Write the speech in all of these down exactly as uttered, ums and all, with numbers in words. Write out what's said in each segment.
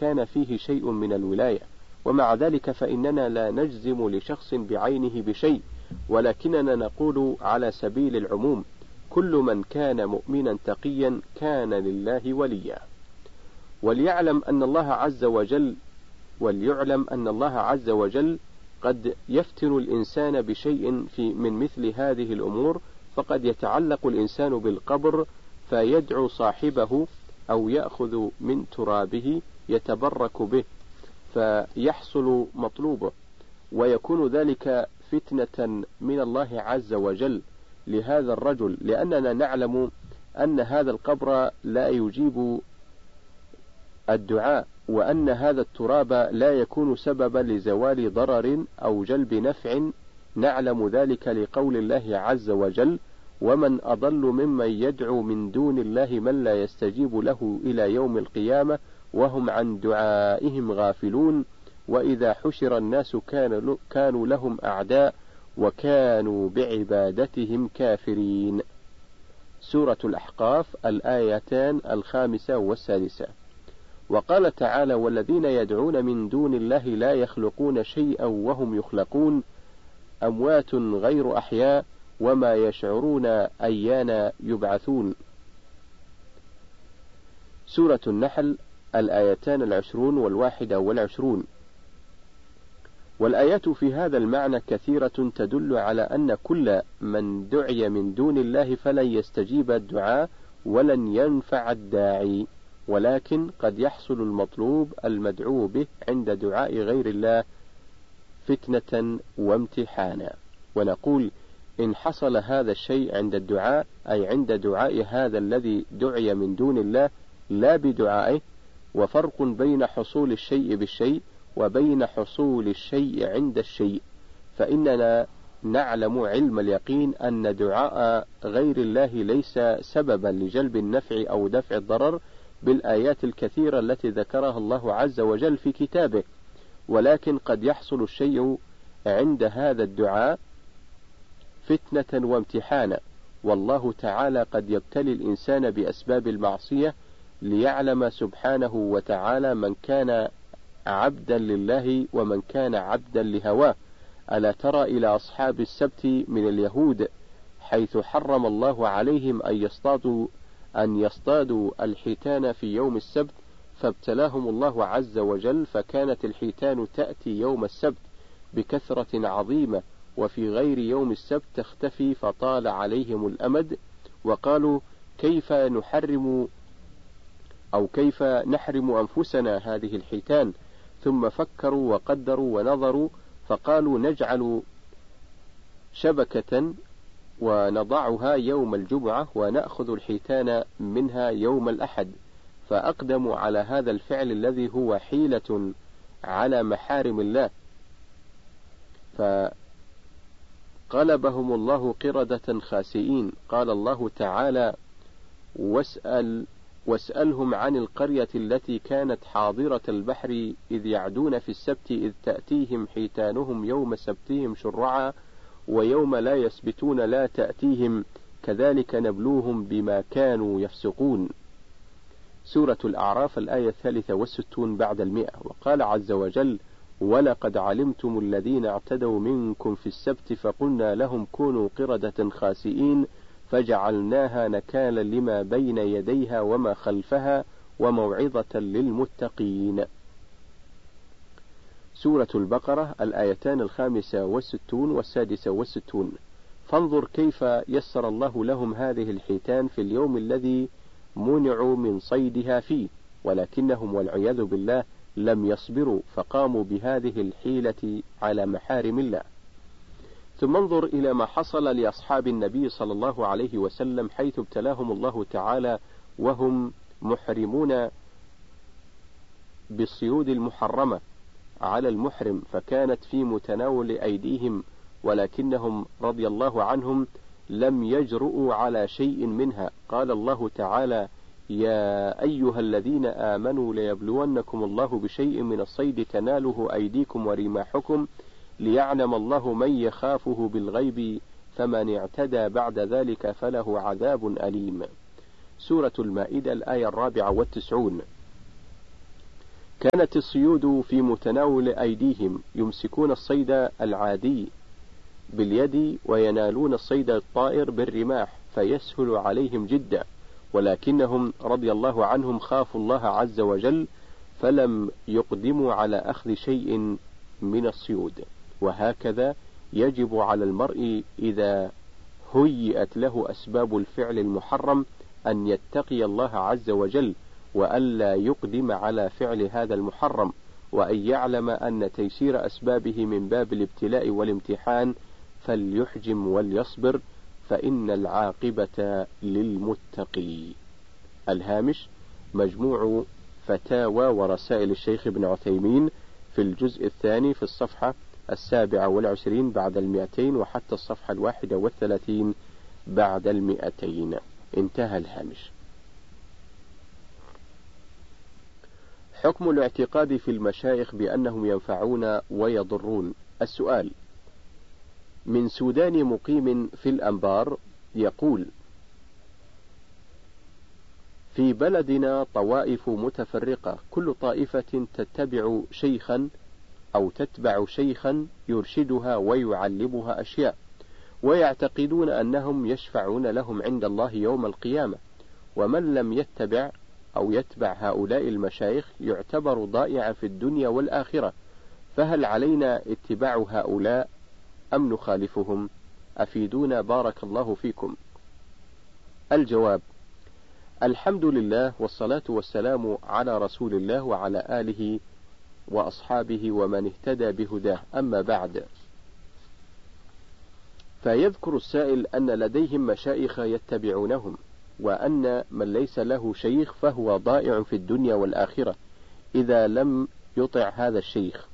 كان فيه شيء من الولاية. ومع ذلك فإننا لا نجزم لشخص بعينه بشيء، ولكننا نقول على سبيل العموم: كل من كان مؤمنا تقيا كان لله وليا. وليعلم أن الله عز وجل وليعلم أن الله عز وجل قد يفتن الإنسان بشيء في من مثل هذه الأمور، فقد يتعلق الإنسان بالقبر فيدعو صاحبه أو يأخذ من ترابه يتبرك به فيحصل مطلوبه، ويكون ذلك فتنة من الله عز وجل لهذا الرجل، لأننا نعلم أن هذا القبر لا يجيب الدعاء، وأن هذا التراب لا يكون سببا لزوال ضرر أو جلب نفع. نعلم ذلك لقول الله عز وجل: ومن أضل ممن يدعو من دون الله من لا يستجيب له إلى يوم القيامة وهم عن دعائهم غافلون، وإذا حشر الناس كانوا لهم أعداء وكانوا بعبادتهم كافرين. سورة الأحقاف الآيتان الخامسة والسادسة. وقال تعالى: والذين يدعون من دون الله لا يخلقون شيئا وهم يخلقون أموات غير أحياء وما يشعرون أيان يبعثون. سورة النحل الآيتان العشرون والواحدة والعشرون. والآيات في هذا المعنى كثيرة تدل على أن كل من دعي من دون الله فلن يستجيب الدعاء ولن ينفع الداعي، ولكن قد يحصل المطلوب المدعو به عند دعاء غير الله فتنة وامتحانا. ونقول: إن حصل هذا الشيء عند الدعاء، أي عند دعاء هذا الذي دعي من دون الله لا بدعائه. وفرق بين حصول الشيء بالشيء وبين حصول الشيء عند الشيء، فإننا نعلم علم اليقين أن دعاء غير الله ليس سببا لجلب النفع أو دفع الضرر بالآيات الكثيرة التي ذكرها الله عز وجل في كتابه، ولكن قد يحصل الشيء عند هذا الدعاء فتنة وامتحانا، والله تعالى قد يبتلي الإنسان بأسباب المعصية ليعلم سبحانه وتعالى من كان عبدا لله ومن كان عبدا لهواه. ألا ترى إلى أصحاب السبت من اليهود حيث حرم الله عليهم أن يصطادوا أن يصطادوا الحيتان في يوم السبت، فابتلاهم الله عز وجل، فكانت الحيتان تأتي يوم السبت بكثرة عظيمة، وفي غير يوم السبت تختفي، فطال عليهم الأمد، وقالوا: كيف نحرم أو كيف نحرم أنفسنا هذه الحيتان؟ ثم فكروا وقدروا ونظروا، فقالوا: نجعل شبكة ونضعها يوم الجمعة ونأخذ الحيتان منها يوم الأحد، فأقدموا على هذا الفعل الذي هو حيلة على محارم الله، فقلبهم الله قردة خاسئين. قال الله تعالى: واسأل واسألهم عن القرية التي كانت حاضرة البحر إذ يعدون في السبت إذ تأتيهم حيتانهم يوم سبتهم شرعا ويوم لا يسبتون لا تأتيهم كذلك نبلوهم بما كانوا يفسقون. سورة الأعراف الآية الثالثة والستون بعد المئة. وقال عز وجل: ولقد علمتم الذين اعتدوا منكم في السبت فقلنا لهم كونوا قردة خاسئين فجعلناها نكالا لما بين يديها وما خلفها وموعظة للمتقين. سورة البقرة الآيتان الخامسة والستون والسادسة والستون. فانظر كيف يسر الله لهم هذه الحيتان في اليوم الذي منعوا من صيدها فيه، ولكنهم والعياذ بالله لم يصبروا فقاموا بهذه الحيلة على محارم الله. ثم انظر إلى ما حصل لأصحاب النبي صلى الله عليه وسلم حيث ابتلاهم الله تعالى وهم محرمون بالصيود المحرمة على المحرم، فكانت في متناول أيديهم، ولكنهم رضي الله عنهم لم يجرؤوا على شيء منها. قال الله تعالى: يا أيها الذين آمنوا ليبلونكم الله بشيء من الصيد تناله أيديكم ورماحكم ليعلم الله من يخافه بالغيب فمن اعتدى بعد ذلك فله عذاب أليم. سورة المائدة الآية الرابعة والتسعون. كانت الصيود في متناول أيديهم، يمسكون الصيد العادي باليد وينالون الصيد الطائر بالرماح فيسهل عليهم جدا، ولكنهم رضي الله عنهم خافوا الله عز وجل فلم يقدموا على أخذ شيء من الصيود. وهكذا يجب على المرء إذا هيئت له أسباب الفعل المحرم أن يتقي الله عز وجل وألا يقدم على فعل هذا المحرم، وأن يعلم أن تيسير أسبابه من باب الابتلاء والامتحان، فليحجم وليصبر فإن العاقبة للمتقي. الهامش: مجموع فتاوى ورسائل الشيخ ابن عثيمين في الجزء الثاني في الصفحة السابعة والعشرين بعد المئتين وحتى الصفحة الواحدة والثلاثين بعد المئتين. انتهى الهامش. حكم الاعتقاد في المشايخ بأنهم ينفعون ويضرون. السؤال: من سوداني مقيم في الأنبار يقول: في بلدنا طوائف متفرقة، كل طائفة تتبع شيخا أو تتبع شيخا يرشدها ويعلمها أشياء، ويعتقدون أنهم يشفعون لهم عند الله يوم القيامة، ومن لم يتبع أو يتبع هؤلاء المشايخ يعتبر ضائعا في الدنيا والآخرة، فهل علينا اتباع هؤلاء أم نخالفهم؟ أفيدونا بارك الله فيكم. الجواب: الحمد لله والصلاة والسلام على رسول الله وعلى آله وأصحابه ومن اهتدى بهداه، أما بعد. فيذكر السائل أن لديهم مشايخ يتبعونهم، وأن من ليس له شيخ فهو ضائع في الدنيا والآخرة إذا لم يطع هذا الشيخ.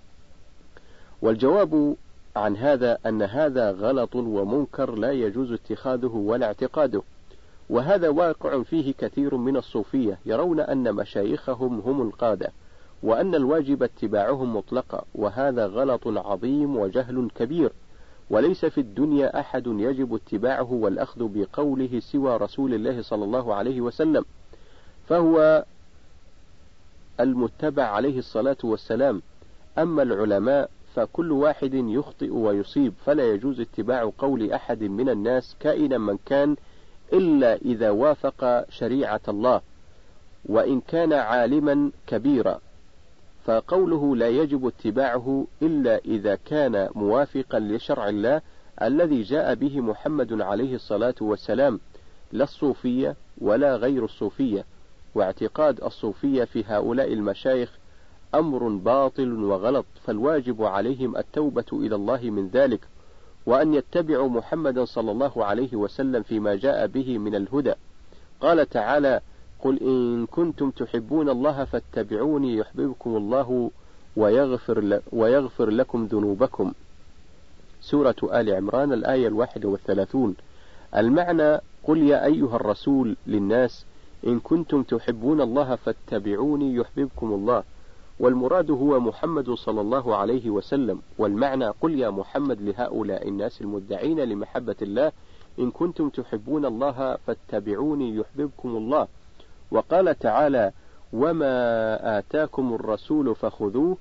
والجواب عن هذا أن هذا غلط ومنكر لا يجوز اتخاذه ولا اعتقاده، وهذا واقع فيه كثير من الصوفية، يرون أن مشايخهم هم القادة وأن الواجب اتباعهم مطلقا، وهذا غلط عظيم وجهل كبير، وليس في الدنيا أحد يجب اتباعه والأخذ بقوله سوى رسول الله صلى الله عليه وسلم، فهو المتبع عليه الصلاة والسلام. أما العلماء فكل واحد يخطئ ويصيب، فلا يجوز اتباع قول أحد من الناس كائنا من كان إلا إذا وافق شريعة الله، وإن كان عالما كبيرا، فقوله لا يجب اتباعه إلا إذا كان موافقا لشرع الله الذي جاء به محمد عليه الصلاة والسلام، لا الصوفية ولا غير الصوفية. واعتقاد الصوفية في هؤلاء المشايخ أمر باطل وغلط، فالواجب عليهم التوبة إلى الله من ذلك، وأن يتبعوا محمدا صلى الله عليه وسلم فيما جاء به من الهدى. قال تعالى: قل إن كنتم تحبون الله فاتبعوني يحببكم الله ويغفر, ويغفر لكم ذنوبكم. سورة آل عمران الآية الواحدة والثلاثون. المعنى: قل يا أيها الرسول للناس إن كنتم تحبون الله فاتبعوني يحببكم الله، والمراد هو محمد صلى الله عليه وسلم. والمعنى: قل يا محمد لهؤلاء الناس المدعين لمحبة الله إن كنتم تحبون الله فاتبعوني يحببكم الله. وقال تعالى: وما آتاكم الرسول فخذوه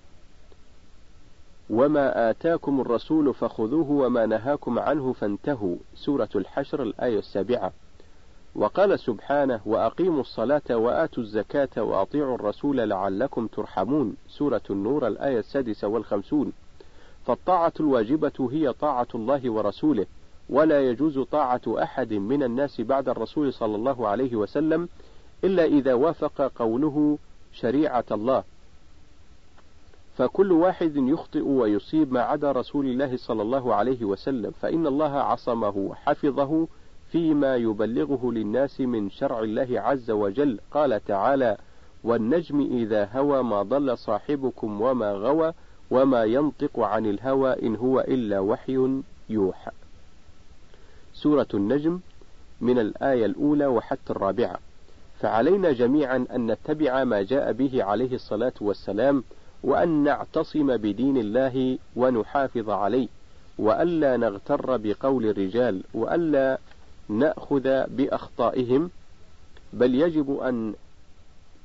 وما آتاكم الرسول فخذوه وما نهاكم عنه فانتهوا. سورة الحشر الآية السابعة. وقال سبحانه: وأقيموا الصلاة وآتوا الزكاة وأطيعوا الرسول لعلكم ترحمون. سورة النور الآية السادسة والخمسون. فالطاعة الواجبة هي طاعة الله ورسوله، ولا يجوز طاعة أحد من الناس بعد الرسول صلى الله عليه وسلم إلا إذا وافق قوله شريعة الله، فكل واحد يخطئ ويصيب ما عدا رسول الله صلى الله عليه وسلم، فإن الله عصمه وحفظه فيما يبلغه للناس من شرع الله عز وجل. قال تعالى: والنجم إذا هوى ما ضل صاحبكم وما غوى وما ينطق عن الهوى إن هو إلا وحي يوحى. سورة النجم من الآية الأولى وحتى الرابعة. فعلينا جميعا أن نتبع ما جاء به عليه الصلاة والسلام، وأن نعتصم بدين الله ونحافظ عليه، وألا نغتر بقول الرجال، وألا نأخذ بأخطائهم، بل يجب أن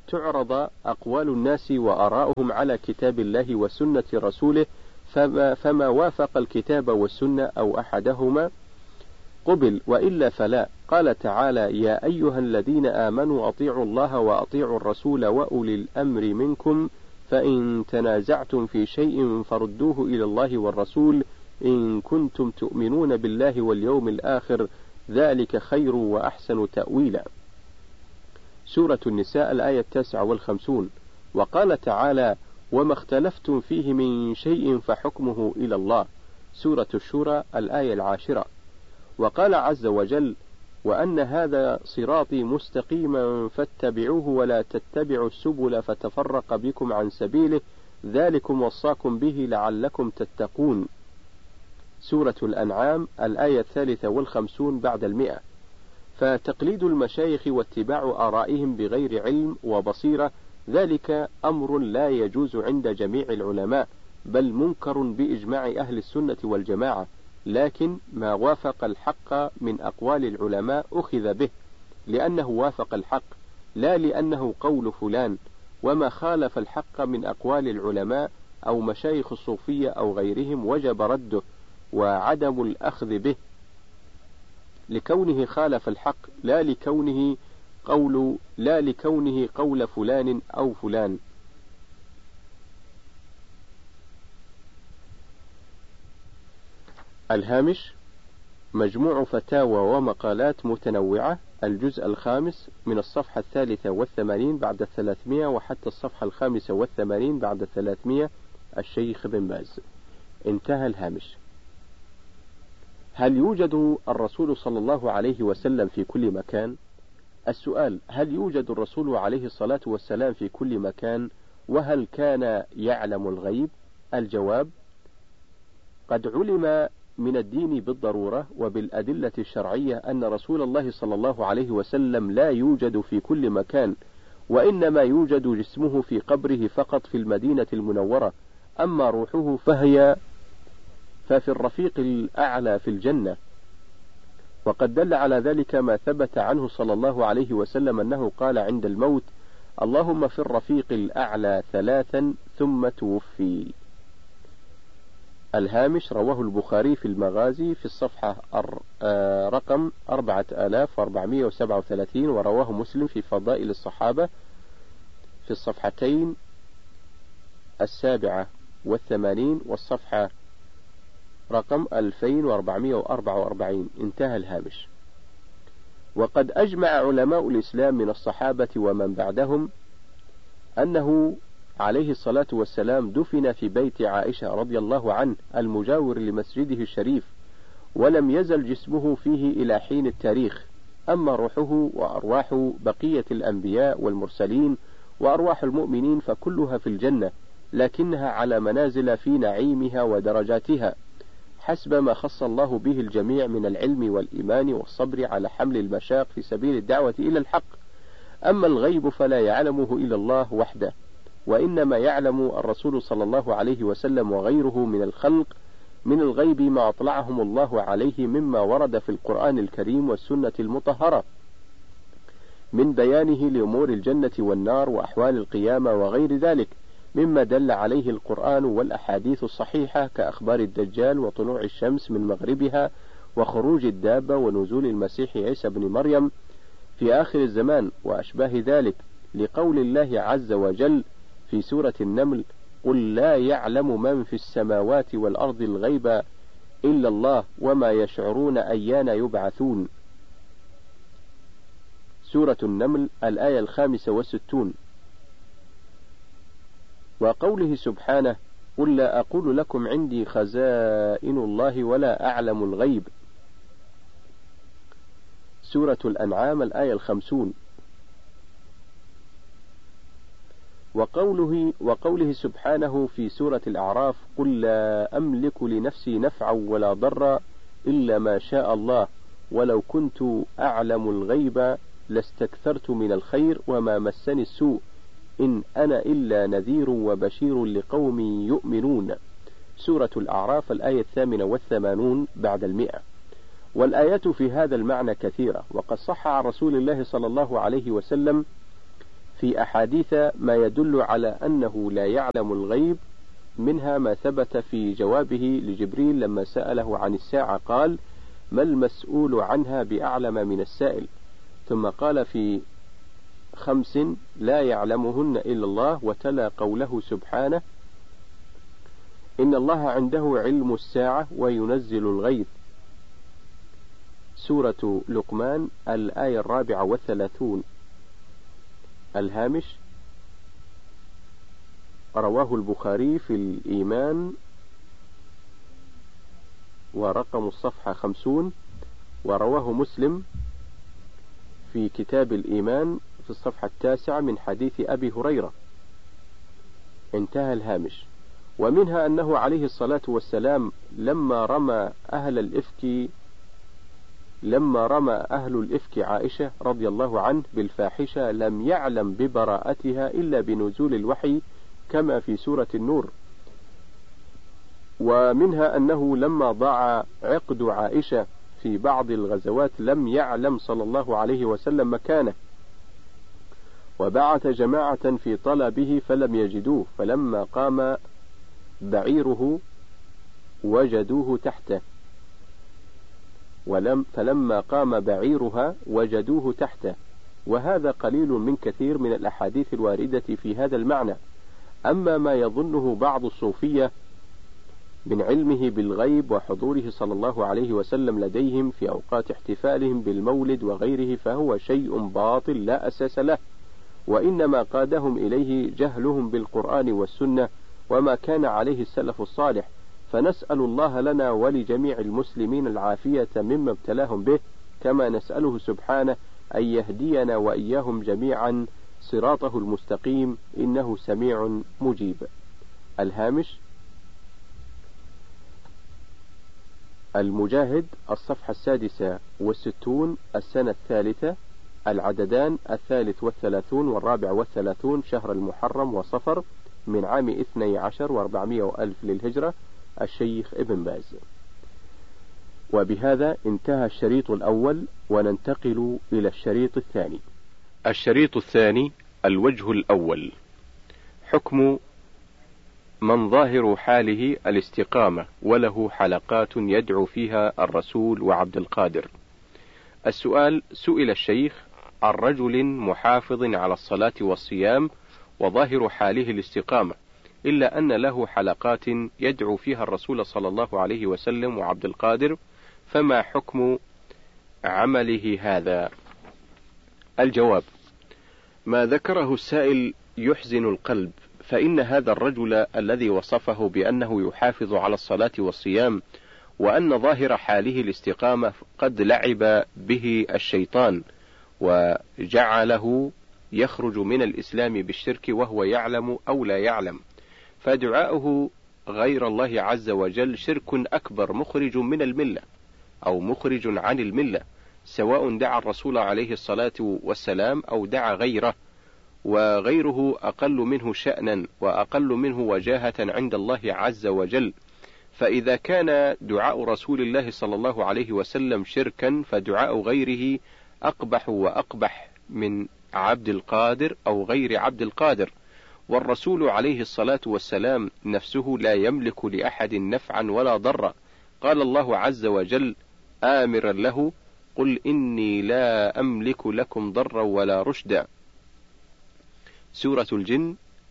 تعرض أقوال الناس وآراؤهم على كتاب الله وسنة رسوله، فما, فما وافق الكتاب والسنة أو أحدهما قبل، وإلا فلا. قال تعالى: يا أيها الذين آمنوا أطيعوا الله وأطيعوا الرسول وأولي الأمر منكم، فإن تنازعتم في شيء فردوه إلى الله والرسول إن كنتم تؤمنون بالله واليوم الآخر، ذلك خير وأحسن تأويلا. سورة النساء الآية التاسعة والخمسون. وقال تعالى: وما اختلفتم فيه من شيء فحكمه إلى الله. سورة الشورى الآية العاشرة. وقال عز وجل: وأن هذا صراطي مستقيما فاتبعوه ولا تتبعوا السبل فتفرق بكم عن سبيله، ذلكم وصاكم به لعلكم تتقون. سورة الأنعام الآية الثالثة والخمسون بعد المئة. فتقليد المشايخ واتباع آرائهم بغير علم وبصيرة ذلك أمر لا يجوز عند جميع العلماء، بل منكر بإجماع أهل السنة والجماعة، لكن ما وافق الحق من أقوال العلماء أخذ به لأنه وافق الحق، لا لأنه قول فلان. وما خالف الحق من أقوال العلماء أو مشايخ الصوفية أو غيرهم وجب رده وعدم الأخذ به لكونه خالف الحق، لا لكونه قول لا لكونه قول فلان أو فلان. الهامش: مجموع فتاوى ومقالات متنوعة، الجزء الخامس، من الصفحة الثالثة والثمانين بعد الثلاثمائة وحتى الصفحة الخامسة والثمانين بعد الثلاثمائة، الشيخ بن باز. انتهى الهامش. هل يوجد الرسول صلى الله عليه وسلم في كل مكان؟ السؤال: هل يوجد الرسول عليه الصلاة والسلام في كل مكان؟ وهل كان يعلم الغيب؟ الجواب: قد علم من الدين بالضرورة وبالأدلة الشرعية أن رسول الله صلى الله عليه وسلم لا يوجد في كل مكان، وإنما يوجد جسمه في قبره فقط في المدينة المنورة، أما روحه فهي ففي الرفيق الأعلى في الجنة. وقد دل على ذلك ما ثبت عنه صلى الله عليه وسلم أنه قال عند الموت: اللهم في الرفيق الأعلى ثلاثا ثم توفي. الهامش: رواه البخاري في المغازي في الصفحة رقم أربعة آلاف وأربعمائة وسبعة وثلاثين، ورواه مسلم في فضائل الصحابة في الصفحتين السابعة والثمانين والصفحة رقم ألفين وأربعمائة وأربعة وأربعين. انتهى الهامش. وقد أجمع علماء الإسلام من الصحابة ومن بعدهم أنه عليه الصلاة والسلام دفن في بيت عائشة رضي الله عنه المجاور لمسجده الشريف، ولم يزل جسمه فيه إلى حين التاريخ. أما روحه وأرواح بقية الأنبياء والمرسلين وأرواح المؤمنين فكلها في الجنة، لكنها على منازل في نعيمها ودرجاتها حسب ما خص الله به الجميع من العلم والإيمان والصبر على حمل المشاق في سبيل الدعوة إلى الحق. أما الغيب فلا يعلمه إلا الله وحده، وإنما يعلم الرسول صلى الله عليه وسلم وغيره من الخلق من الغيب ما أطلعهم الله عليه مما ورد في القرآن الكريم والسنة المطهرة من بيانه لأمور الجنة والنار وأحوال القيامة وغير ذلك مما دل عليه القرآن والأحاديث الصحيحة كأخبار الدجال وطلوع الشمس من مغربها وخروج الدابة ونزول المسيح عيسى بن مريم في آخر الزمان وأشباه ذلك، لقول الله عز وجل في سورة النمل: قل لا يعلم من في السماوات والأرض الغيب إلا الله وما يشعرون أيان يبعثون. سورة النمل الآية الخامسة والستون. وقوله سبحانه: قل لا أقول لكم عندي خزائن الله ولا أعلم الغيب. سورة الأنعام الآية الخمسون. وقوله, وقوله سبحانه في سورة الأعراف: قل لا أملك لنفسي نفعا ولا ضرا إلا ما شاء الله ولو كنت أعلم الغيب لاستكثرت من الخير وما مسني السوء إن أنا إلا نذير وبشير لقوم يؤمنون. سورة الأعراف الآية الثامنة والثمانون بعد المئة. والآيات في هذا المعنى كثيرة، وقد صح عن رسول الله صلى الله عليه وسلم في أحاديث ما يدل على أنه لا يعلم الغيب، منها ما ثبت في جوابه لجبريل لما سأله عن الساعة قال: ما المسؤول عنها بأعلم من السائل. ثم قال في خمس لا يعلمهن إلا الله، وتلا قوله سبحانه: إن الله عنده علم الساعة وينزل الغيث. سورة لقمان الآية الرابعة والثلاثون. الهامش: رواه البخاري في الإيمان ورقم الصفحة خمسون، ورواه مسلم في كتاب الإيمان في الصفحة التاسعة من حديث أبي هريرة. انتهى الهامش. ومنها أنه عليه الصلاة والسلام لما رمى أهل الإفك لما رمى أهل الإفك عائشة رضي الله عنه بالفاحشة لم يعلم ببراءتها إلا بنزول الوحي كما في سورة النور. ومنها أنه لما ضاع عقد عائشة في بعض الغزوات لم يعلم صلى الله عليه وسلم مكانه، وبعث جماعة في طلبه فلم يجدوه، فلما قام بعيره وجدوه تحته ولم فلما قام بعيرها وجدوه تحته. وهذا قليل من كثير من الأحاديث الواردة في هذا المعنى. أما ما يظنه بعض الصوفية من علمه بالغيب وحضوره صلى الله عليه وسلم لديهم في أوقات احتفالهم بالمولد وغيره فهو شيء باطل لا أساس له، وإنما قادهم إليه جهلهم بالقرآن والسنة وما كان عليه السلف الصالح. فنسأل الله لنا ولجميع المسلمين العافية مما ابتلاهم به، كما نسأله سبحانه أن يهدينا وإياهم جميعا صراطه المستقيم، إنه سميع مجيب. الهامش: المجاهد الصفحة السادسة والستون، السنة الثالثة، العددان الثالث والثلاثون والرابع والثلاثون، شهر المحرم وصفر، من عام اثني عشر واربعمائة وألف للهجرة، الشيخ ابن باز. وبهذا انتهى الشريط الأول، وننتقل إلى الشريط الثاني. الشريط الثاني: الوجه الأول، حكم من ظاهر حاله الاستقامة وله حلقات يدعو فيها الرسول وعبد القادر. السؤال: سئل الشيخ عن رجل محافظ على الصلاة والصيام وظاهر حاله الاستقامة، إلا أن له حلقات يدعو فيها الرسول صلى الله عليه وسلم وعبد القادر، فما حكم عمله هذا؟ الجواب: ما ذكره السائل يحزن القلب، فإن هذا الرجل الذي وصفه بأنه يحافظ على الصلاة والصيام وأن ظاهر حاله الاستقامة قد لعب به الشيطان وجعله يخرج من الإسلام بالشرك وهو يعلم أو لا يعلم، فدعاؤه غير الله عز وجل شرك أكبر مخرج من الملة أو مخرج عن الملة، سواء دعا الرسول عليه الصلاة والسلام أو دعا غيره، وغيره أقل منه شأنا وأقل منه وجاهة عند الله عز وجل. فإذا كان دعاء رسول الله صلى الله عليه وسلم شركا، فدعاء غيره أقبح وأقبح من عبد القادر أو غير عبد القادر. والرسول عليه الصلاة والسلام نفسه لا يملك لأحد نفعا ولا ضرا، قال الله عز وجل آمرا له: قل إني لا أملك لكم ضرا ولا رشدا. سورة الجن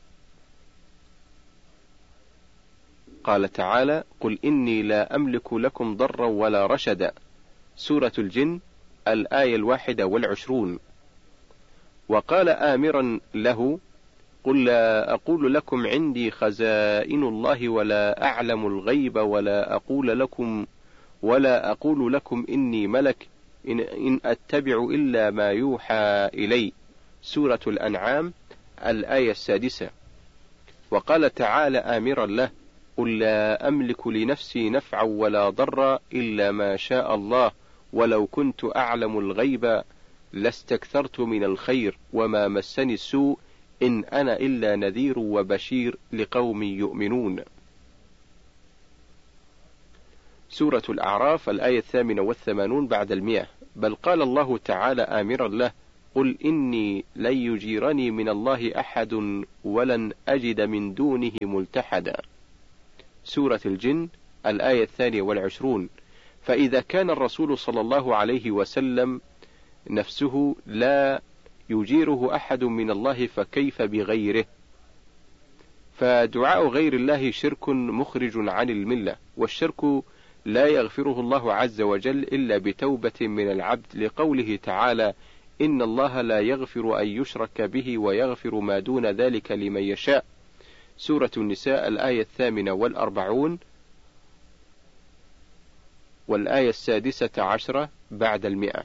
قال تعالى: قل إني لا أملك لكم ضرا ولا رشدا. سورة الجن الآية الواحدة والعشرون. وقال آمرا له: قل لا أقول لكم عندي خزائن الله ولا أعلم الغيب ولا أقول لكم ولا أقول لكم إني ملك إن, إن أتبع إلا ما يوحى إلي. سورة الأنعام الآية السادسة. وقال تعالى آمرا له: قل لا أملك لنفسي نفعا ولا ضرا إلا ما شاء الله ولو كنت أعلم الغيب لاستكثرت من الخير وما مسني السوء إن أنا إلا نذير وبشير لقوم يؤمنون. سورة الأعراف الآية الثامنة والثمانون بعد المئة. بل قال الله تعالى آمرا له: قل إني لن يجيرني من الله أحد ولن أجد من دونه ملتحدا. سورة الجن الآية الثانية والعشرون. فإذا كان الرسول صلى الله عليه وسلم نفسه لا يجيره أحد من الله فكيف بغيره؟ فدعاء غير الله شرك مخرج عن الملة، والشرك لا يغفره الله عز وجل إلا بتوبة من العبد، لقوله تعالى: إن الله لا يغفر أن يشرك به ويغفر ما دون ذلك لمن يشاء. سورة النساء الآية الثامنة والأربعون والآية السادسة عشرة بعد المئة.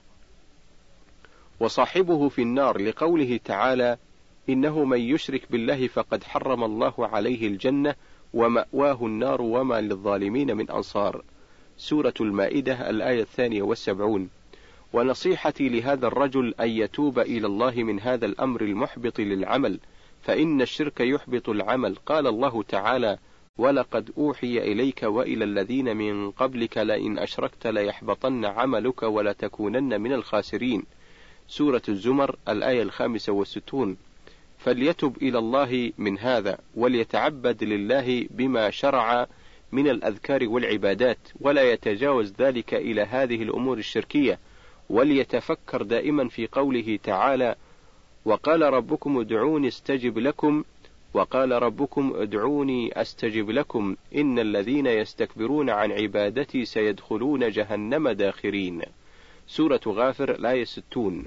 وصاحبه في النار، لقوله تعالى: إنه من يشرك بالله فقد حرم الله عليه الجنة ومأواه النار وما للظالمين من أنصار. سورة المائدة الآية الثانية والسبعون. ونصيحتي لهذا الرجل أن يتوب إلى الله من هذا الأمر المحبط للعمل، فإن الشرك يحبط العمل. قال الله تعالى: ولقد أوحي إليك وإلى الذين من قبلك لئن أشركت ليحبطن عملك ولتكونن من الخاسرين. سورة الزمر الآية الخامسة والستون. فليتب إلى الله من هذا، وليتعبد لله بما شرع من الأذكار والعبادات، ولا يتجاوز ذلك إلى هذه الأمور الشركية، وليتفكر دائما في قوله تعالى: وقال ربكم ادعوني استجب لكم وقال ربكم ادعوني أستجب لكم إن الذين يستكبرون عن عبادتي سيدخلون جهنم داخرين. سورة غافر الآية ستون.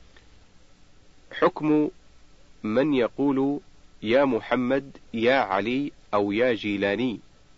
حكم من يقول يا محمد يا علي أو يا جيلاني.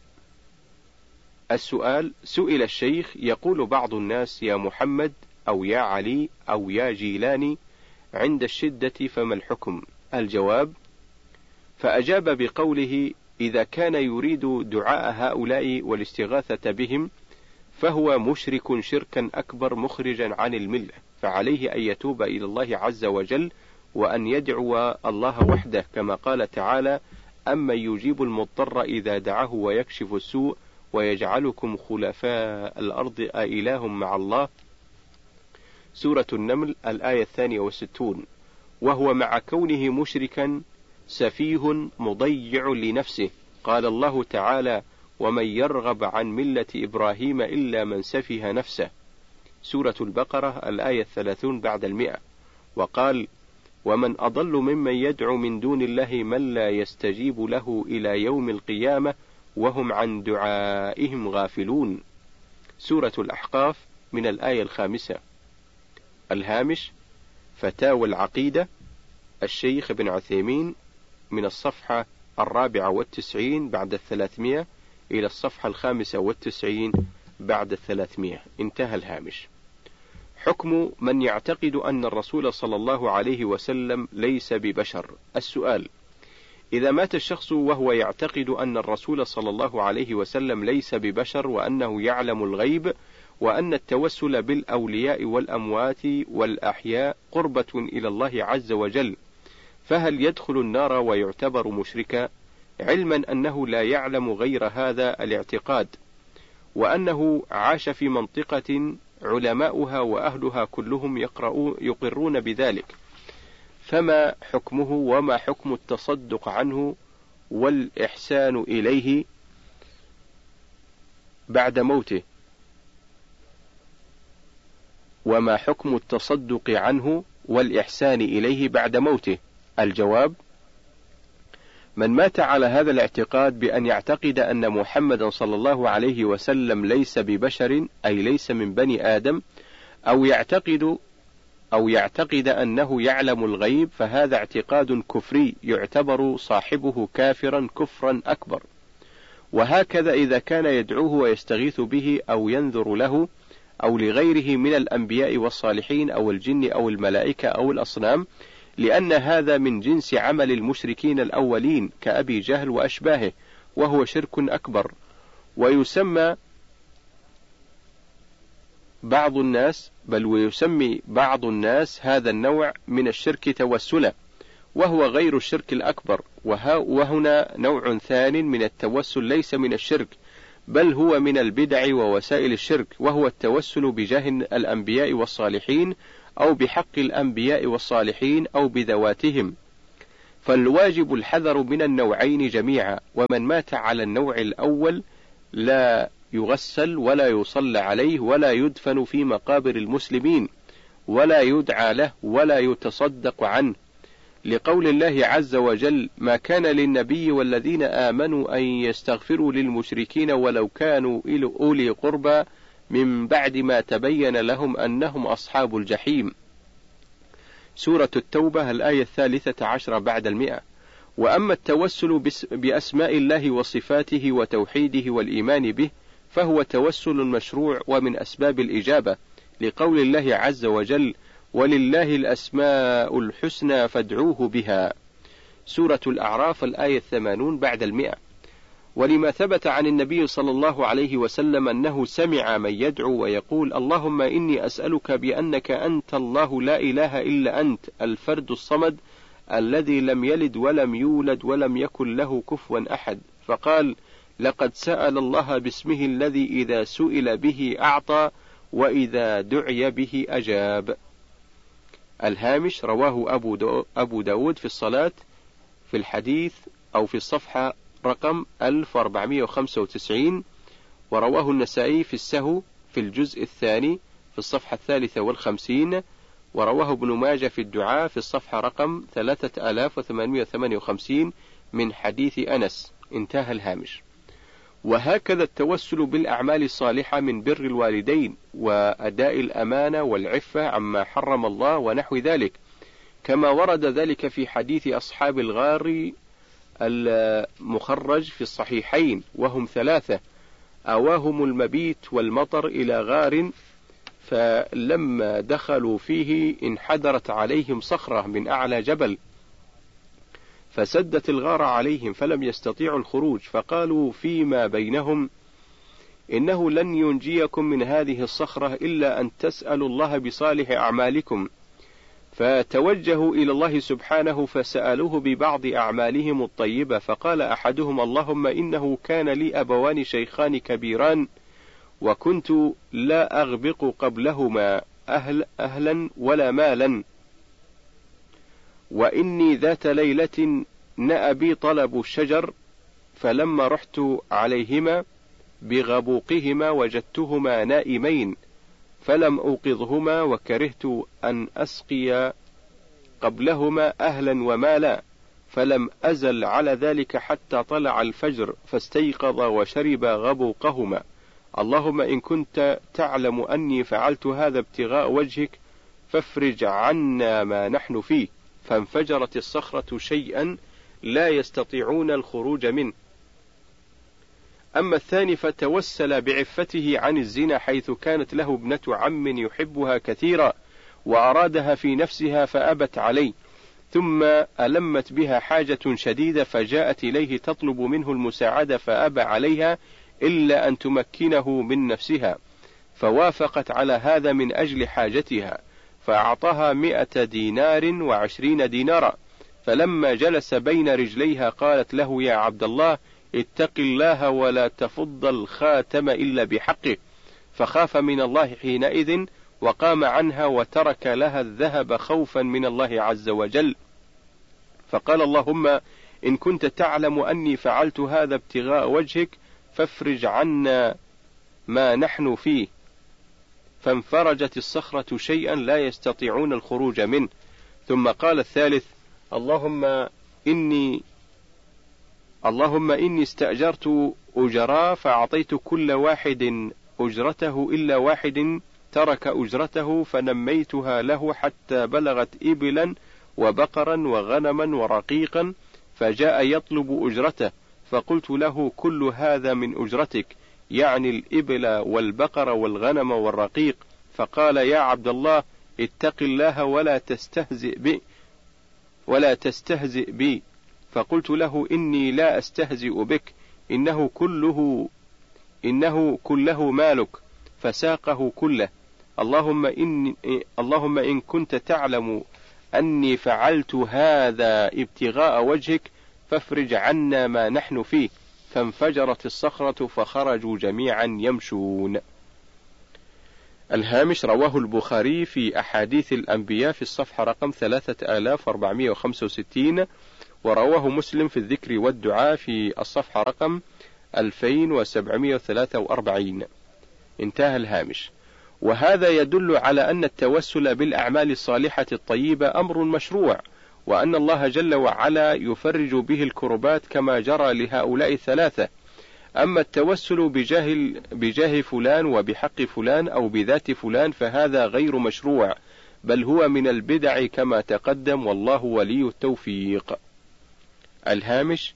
السؤال: سئل الشيخ يقول بعض الناس يا محمد أو يا علي أو يا جيلاني عند الشدة، فما الحكم؟ الجواب: فأجاب بقوله: إذا كان يريد دعاء هؤلاء والاستغاثة بهم فهو مشرك شركا أكبر مخرجا عن الملة، فعليه أن يتوب إلى الله عز وجل وأن يدعو الله وحده، كما قال تعالى: أمن يجيب المضطر إذا دعاه ويكشف السوء ويجعلكم خلفاء الأرض أإله مع الله. سورة النمل الآية الثانية والستون. وهو مع كونه مشركا سفيه مضيع لنفسه. قال الله تعالى: ومن يرغب عن ملة إبراهيم إلا من سفه نفسه. سورة البقرة الآية الثلاثون بعد المئة. وقال: ومن أضل ممن يدعو من دون الله من لا يستجيب له إلى يوم القيامة وهم عن دعائهم غافلون. سورة الأحقاف من الآية الخامسة. الهامش: فتاوى العقيدة الشيخ ابن عثيمين، من الصفحة الرابعة والتسعين بعد الثلاثمائة إلى الصفحة الخامسة والتسعين بعد الثلاثمائة. انتهى الهامش. حكم من يعتقد أن الرسول صلى الله عليه وسلم ليس ببشر. السؤال: إذا مات الشخص وهو يعتقد أن الرسول صلى الله عليه وسلم ليس ببشر وأنه يعلم الغيب، وأن التوسل بالأولياء والأموات والأحياء قربة إلى الله عز وجل، فهل يدخل النار ويعتبر مشركا؟ علما أنه لا يعلم غير هذا الاعتقاد، وأنه عاش في منطقة علماؤها وأهلها كلهم يقرون بذلك، فما حكمه وما حكم التصدق عنه والإحسان إليه بعد موته؟ وما حكم التصدق عنه والإحسان إليه بعد موته؟ الجواب: من مات على هذا الاعتقاد بأن يعتقد أن محمدا صلى الله عليه وسلم ليس ببشر، أي ليس من بني آدم، أو يعتقد أو يعتقد أنه يعلم الغيب، فهذا اعتقاد كفري يعتبر صاحبه كافرا كفرا أكبر. وهكذا إذا كان يدعوه ويستغيث به أو ينذر له أو لغيره من الأنبياء والصالحين أو الجن أو الملائكة أو الأصنام، لأن هذا من جنس عمل المشركين الأولين كأبي جهل وأشباهه، وهو شرك أكبر. ويسمى بعض الناس بل ويسمي بعض الناس هذا النوع من الشرك توسلا، وهو غير الشرك الأكبر. وهنا نوع ثان من التوسل ليس من الشرك، بل هو من البدع ووسائل الشرك، وهو التوسل بجاه الأنبياء والصالحين أو بحق الأنبياء والصالحين أو بذواتهم، فالواجب الحذر من النوعين جميعا. ومن مات على النوع الأول لا يغسل ولا يصلى عليه ولا يدفن في مقابر المسلمين ولا يدعى له ولا يتصدق عنه، لقول الله عز وجل: ما كان للنبي والذين آمنوا أن يستغفروا للمشركين ولو كانوا أولي قربى من بعد ما تبين لهم أنهم أصحاب الجحيم. سورة التوبة الآية الثالثة عشرة بعد المئة. وأما التوسل بأسماء الله وصفاته وتوحيده والإيمان به فهو توسل مشروع ومن أسباب الإجابة، لقول الله عز وجل: ولله الأسماء الحسنى فادعوه بها. سورة الأعراف الآية الثمانون بعد المئة. ولما ثبت عن النبي صلى الله عليه وسلم أنه سمع من يدعو ويقول: اللهم إني أسألك بأنك أنت الله لا إله إلا أنت الفرد الصمد الذي لم يلد ولم يولد ولم يكن له كفوا أحد، فقال: لقد سأل الله باسمه الذي إذا سئل به أعطى وإذا دعي به أجاب. الهامش: رواه أبو, دو أبو داود في الصلاة في الحديث أو في الصفحة رقم ألف وأربعمائة وخمسة وتسعين، ورواه النسائي في السهو في الجزء الثاني في الصفحة الثالثة والخمسين، ورواه ابن ماجه في الدعاء في الصفحة رقم ثلاثة آلاف وثمانمائة وثمانية وخمسين من حديث أنس. انتهى الهامش. وهكذا التوسل بالأعمال الصالحة من بر الوالدين وأداء الأمانة والعفة عما حرم الله ونحو ذلك، كما ورد ذلك في حديث أصحاب الغار المخرج في الصحيحين، وهم ثلاثة أواهم المبيت والمطر إلى غار، فلما دخلوا فيه انحدرت عليهم صخرة من أعلى جبل فسدت الغار عليهم فلم يستطيعوا الخروج، فقالوا فيما بينهم: إنه لن ينجيكم من هذه الصخرة إلا أن تسألوا الله بصالح أعمالكم، فتوجهوا إلى الله سبحانه فسألوه ببعض أعمالهم الطيبة، فقال أحدهم: اللهم إنه كان لي أبوان شيخان كبيران وكنت لا أغبق قبلهما أهل أهلا ولا مالا، وإني ذات ليلة نأى بي طلب الشجر، فلما رحت عليهما بغبوقهما وجدتهما نائمين فلم أوقظهما، وكرهت أن أسقي قبلهما أهلا ومالا، فلم أزل على ذلك حتى طلع الفجر فاستيقظ وشرب غبوقهما. اللهم إن كنت تعلم أني فعلت هذا ابتغاء وجهك فافرج عنا ما نحن فيه، فانفجرت الصخرة شيئا لا يستطيعون الخروج منه. أما الثاني فتوسل بعفته عن الزنا، حيث كانت له ابنة عم يحبها كثيرا وأرادها في نفسها فأبت عليه، ثم ألمت بها حاجة شديدة فجاءت إليه تطلب منه المساعدة فأبى عليها إلا أن تمكنه من نفسها، فوافقت على هذا من أجل حاجتها، فأعطاها مئة دينار وعشرين دينارا، فلما جلس بين رجليها قالت له: يا عبد الله اتق الله ولا تفض الخاتم إلا بحقه، فخاف من الله حينئذ وقام عنها وترك لها الذهب خوفا من الله عز وجل، فقال: اللهم إن كنت تعلم أني فعلت هذا ابتغاء وجهك فافرج عنا ما نحن فيه، فانفرجت الصخرة شيئا لا يستطيعون الخروج منه. ثم قال الثالث: اللهم إني اللهم إني استأجرت أجراء فأعطيت كل واحد أجرته إلا واحد ترك أجرته، فنميتها له حتى بلغت إبلا وبقرا وغنما ورقيقا، فجاء يطلب أجرته، فقلت له: كل هذا من أجرتك، يعني الإبل والبقر والغنم والرقيق. فقال: يا عبد الله اتق الله ولا تستهزئ بي ولا تستهزئ بي. فقلت له: إني لا أستهزئ بك، إنه كله إنه كله مالك. فساقه كله. اللهم إن اللهم إن كنت تعلم أني فعلت هذا ابتغاء وجهك فافرج عنا ما نحن فيه، فانفجرت الصخرة فخرجوا جميعا يمشون. الهامش: رواه البخاري في أحاديث الأنبياء في الصفحة رقم ثلاثة آلاف وأربعمائة وخمسة وستين، ورواه مسلم في الذكر والدعاء في الصفحة رقم ألفين وسبعمائة وثلاثة وأربعين. انتهى الهامش. وهذا يدل على أن التوسل بالأعمال الصالحة الطيبة أمر مشروع، وأن الله جل وعلا يفرج به الكربات كما جرى لهؤلاء الثلاثة. أما التوسل بجاه, بجاه فلان وبحق فلان أو بذات فلان فهذا غير مشروع، بل هو من البدع كما تقدم، والله ولي التوفيق. الهامش: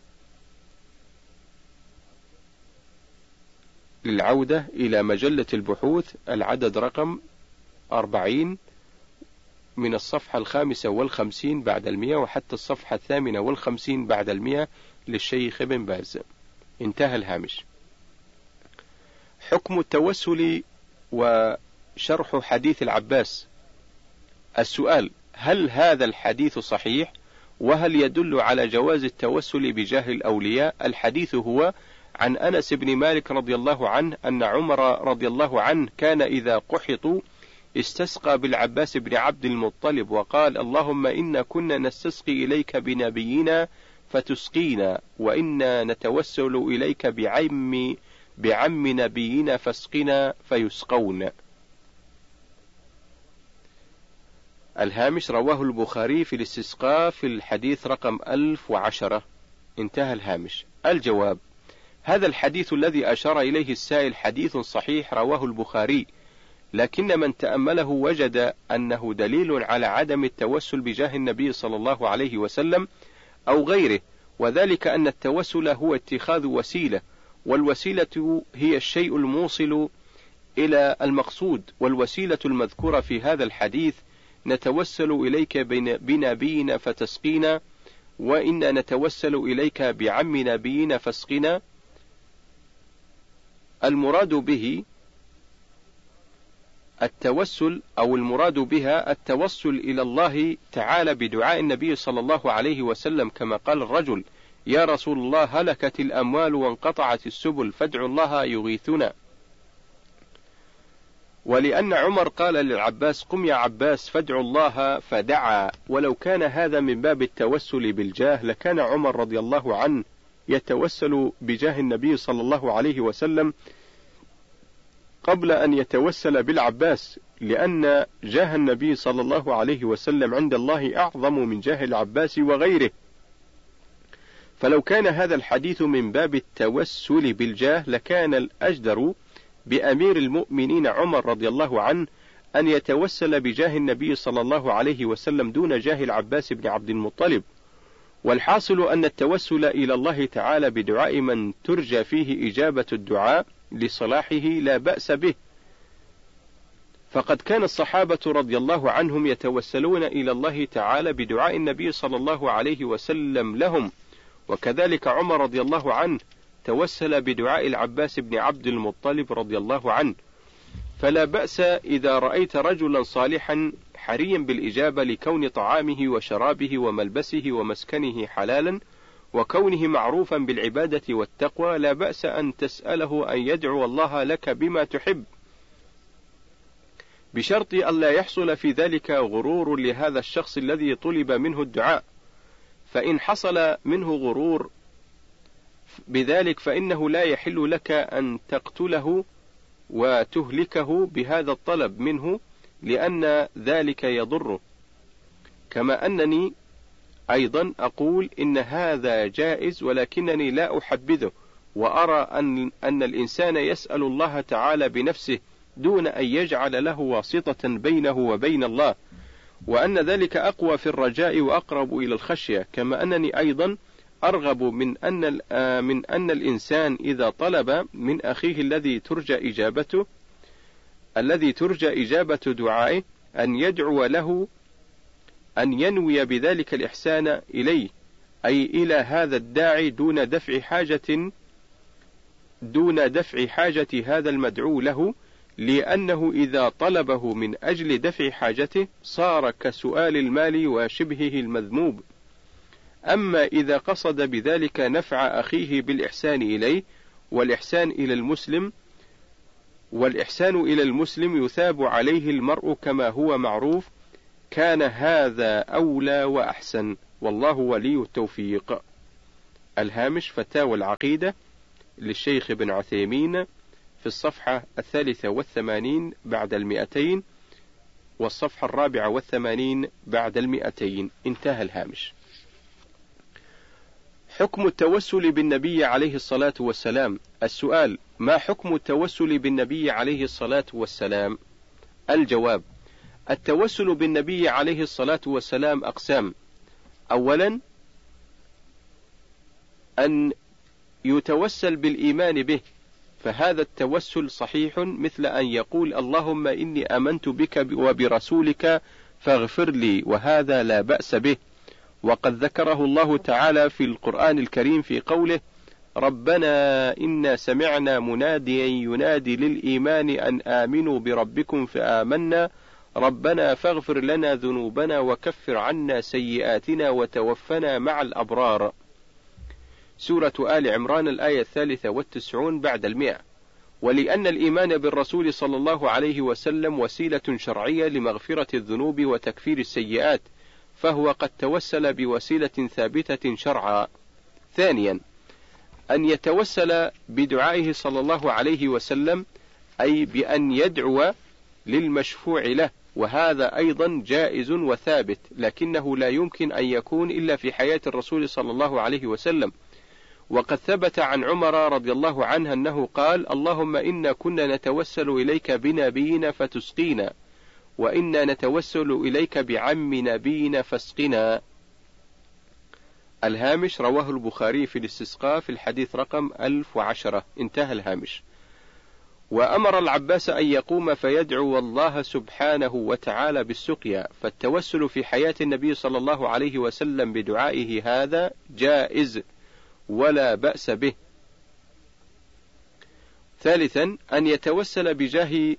للعودة إلى مجلة البحوث العدد رقم أربعين من الصفحة الخامسة والخمسين بعد المئة وحتى الصفحة الثامنة والخمسين بعد المئة للشيخ ابن باز. انتهى الهامش. حكم التوسل وشرح حديث العباس. السؤال: هل هذا الحديث صحيح؟ وهل يدل على جواز التوسل بجاه الأولياء؟ الحديث هو عن أنس بن مالك رضي الله عنه أن عمر رضي الله عنه كان إذا قحطوا استسقى بالعباس بن عبد المطلب وقال: اللهم إنا كنا نستسقي إليك بنبينا فتسقينا، وإنا نتوسل إليك بعم بعم نبينا فاسقنا فيسقون. الهامش: رواه البخاري في الاستسقاء في الحديث رقم ألف وعشرة. انتهى الهامش. الجواب: هذا الحديث الذي أشار إليه السائل حديث صحيح رواه البخاري، لكن من تأمله وجد أنه دليل على عدم التوسل بجاه النبي صلى الله عليه وسلم أو غيره، وذلك أن التوسل هو اتخاذ وسيلة، والوسيلة هي الشيء الموصل إلى المقصود، والوسيلة المذكورة في هذا الحديث نتوسل إليك بنبينا فتسقينا، وإنا نتوسل إليك بعم نبينا فاسقنا. المراد به التوسل أو المراد بها التوسل إلى الله تعالى بدعاء النبي صلى الله عليه وسلم، كما قال الرجل: يا رسول الله هلكت الأموال وانقطعت السبل فادعوا الله يغيثنا. ولأن عمر قال للعباس: قم يا عباس فادعوا الله، فدعا. ولو كان هذا من باب التوسل بالجاه لكان عمر رضي الله عنه يتوسل بجاه النبي صلى الله عليه وسلم قبل أن يتوسل بالعباس، لأن جاه النبي صلى الله عليه وسلم عند الله أعظم من جاه العباس وغيره. فلو كان هذا الحديث من باب التوسل بالجاه لكان الأجدر بأمير المؤمنين عمر رضي الله عنه أن يتوسل بجاه النبي صلى الله عليه وسلم دون جاه العباس بن عبد المطلب. والحاصل أن التوسل إلى الله تعالى بدعاء من ترجى فيه إجابة الدعاء لصلاحه لا بأس به، فقد كان الصحابة رضي الله عنهم يتوسلون إلى الله تعالى بدعاء النبي صلى الله عليه وسلم لهم، وكذلك عمر رضي الله عنه توسل بدعاء العباس بن عبد المطلب رضي الله عنه. فلا بأس إذا رأيت رجلا صالحا حريا بالإجابة لكون طعامه وشرابه وملبسه ومسكنه حلالا، وكونه معروفا بالعبادة والتقوى، لا بأس أن تسأله أن يدعو الله لك بما تحب، بشرط أن لا يحصل في ذلك غرور لهذا الشخص الذي طلب منه الدعاء. فإن حصل منه غرور بذلك فإنه لا يحل لك أن تقتله وتهلكه بهذا الطلب منه، لأن ذلك يضره. كما أنني أيضا أقول إن هذا جائز، ولكنني لا أحبذه، وأرى أن, أن الإنسان يسأل الله تعالى بنفسه دون أن يجعل له واسطة بينه وبين الله، وأن ذلك أقوى في الرجاء وأقرب إلى الخشية. كما أنني أيضا أرغب من أن, من أن الإنسان إذا طلب من أخيه الذي ترجى إجابته الذي ترجى إجابة دعائه أن يدعو له أن ينوي بذلك الإحسان إليه، أي إلى هذا الداعي دون دفع حاجة دون دفع حاجة هذا المدعو له، لأنه إذا طلبه من أجل دفع حاجته صار كسؤال المال وشبهه المذموم. أما إذا قصد بذلك نفع أخيه بالإحسان إليه والإحسان إلى المسلم والإحسان إلى المسلم يثاب عليه المرء كما هو معروف، كان هذا أولى وأحسن، والله ولي التوفيق. الهامش فتاوى العقيدة للشيخ ابن عثيمين في الصفحة الثالثة والثمانين بعد المئتين، والصفحة الرابعة والثمانين بعد المئتين. انتهى الهامش. حكم التوسل بالنبي عليه الصلاة والسلام. السؤال: ما حكم التوسل بالنبي عليه الصلاة والسلام؟ الجواب: التوسل بالنبي عليه الصلاة والسلام أقسام. أولا، أن يتوسل بالإيمان به، فهذا التوسل صحيح، مثل أن يقول اللهم إني آمنت بك وبرسولك فاغفر لي، وهذا لا بأس به، وقد ذكره الله تعالى في القرآن الكريم في قوله ربنا إنا سمعنا مناديا ينادي للإيمان أن آمنوا بربكم فآمنا ربنا فاغفر لنا ذنوبنا وكفر عنا سيئاتنا وتوفنا مع الأبرار. سورة آل عمران الآية الثالثة والتسعون بعد المئة. ولأن الإيمان بالرسول صلى الله عليه وسلم وسيلة شرعية لمغفرة الذنوب وتكفير السيئات، فهو قد توسل بوسيلة ثابتة شرعا. ثانيا، أن يتوسل بدعائه صلى الله عليه وسلم، أي بأن يدعو للمشفوع له، وهذا أيضا جائز وثابت، لكنه لا يمكن أن يكون إلا في حياة الرسول صلى الله عليه وسلم. وقد ثبت عن عمر رضي الله عنه أنه قال اللهم إنا كنا نتوسل إليك بنبينا فتسقينا، وإنا نتوسل إليك بعم نبينا فاسقنا. الهامش رواه البخاري في الاستسقاء في الحديث رقم ألف وعشرة. انتهى الهامش. وأمر العباس أن يقوم فيدعو الله سبحانه وتعالى بالسقيا، فالتوسل في حياة النبي صلى الله عليه وسلم بدعائه هذا جائز ولا بأس به. ثالثا، أن يتوسل بجاه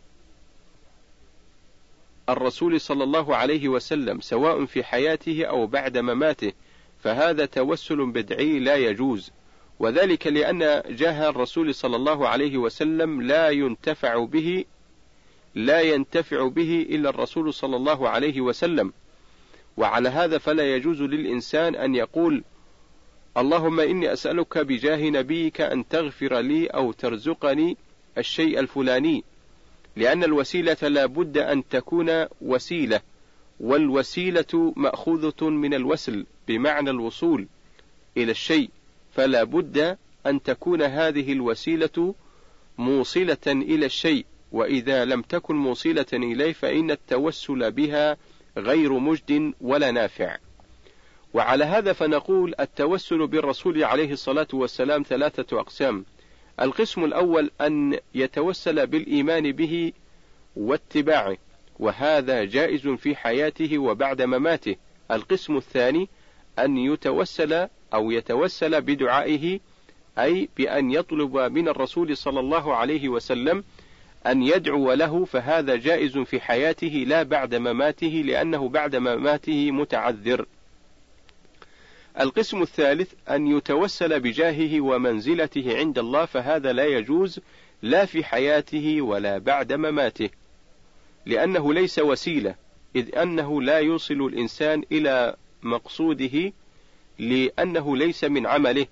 الرسول صلى الله عليه وسلم سواء في حياته أو بعد مماته، فهذا توسل بدعي لا يجوز، وذلك لأن جاه الرسول صلى الله عليه وسلم لا ينتفع به لا ينتفع به إلا الرسول صلى الله عليه وسلم، وعلى هذا فلا يجوز للإنسان أن يقول اللهم إني أسألك بجاه نبيك أن تغفر لي أو ترزقني الشيء الفلاني، لأن الوسيلة لا بد أن تكون وسيلة، والوسيلة مأخوذة من الوسل بمعنى الوصول إلى الشيء، فلا بد أن تكون هذه الوسيلة موصلة إلى الشيء، وإذا لم تكن موصلة إليه فإن التوسل بها غير مجد ولا نافع. وعلى هذا فنقول التوسل بالرسول عليه الصلاة والسلام ثلاثة أقسام. القسم الأول أن يتوسل بالإيمان به واتباعه، وهذا جائز في حياته وبعد مماته. القسم الثاني أن يتوسل أو يتوسل بدعائه، أي بأن يطلب من الرسول صلى الله عليه وسلم أن يدعو له، فهذا جائز في حياته لا بعد مماته، لأنه بعد مماته متعذر. القسم الثالث أن يتوسل بجاهه ومنزلته عند الله، فهذا لا يجوز لا في حياته ولا بعد مماته، لأنه ليس وسيلة، إذ أنه لا يوصل الإنسان إلى مقصوده، لأنه ليس من عمله.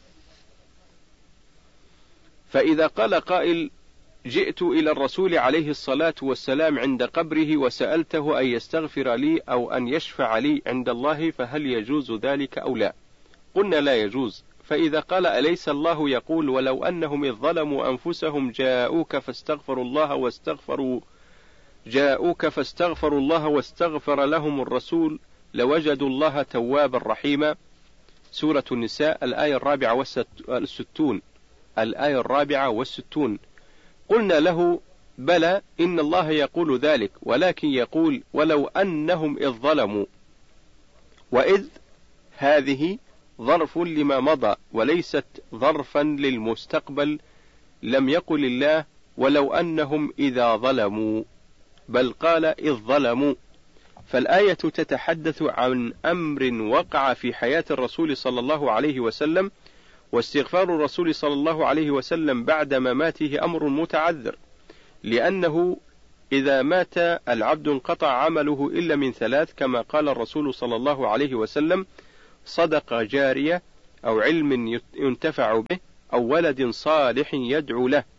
فإذا قال قائل جئت إلى الرسول عليه الصلاة والسلام عند قبره وسألته أن يستغفر لي أو أن يشفع لي عند الله، فهل يجوز ذلك أو لا؟ قلنا لا يجوز. فإذا قال أليس الله يقول ولو أنهم إذ ظلموا أنفسهم جاءوك فاستغفروا الله واستغفروا جاءوك فاستغفروا الله واستغفر لهم الرسول لوجدوا الله توابا رحيما. سورة النساء الآية الرابعة والستون الآية الرابعة والستون. قلنا له بلى إن الله يقول ذلك، ولكن يقول ولو أنهم إذ ظلموا، وإذ هذه ظرف لما مضى وليست ظرفا للمستقبل. لم يقل الله ولو أنهم إذا ظلموا، بل قال إذ ظلموا. فالآية تتحدث عن أمر وقع في حياة الرسول صلى الله عليه وسلم، واستغفار الرسول صلى الله عليه وسلم بعد مماته أمر متعذر، لأنه إذا مات العبد انقطع عمله إلا من ثلاث، كما قال الرسول صلى الله عليه وسلم: صدقة جارية، أو علم ينتفع به، أو ولد صالح يدعو له.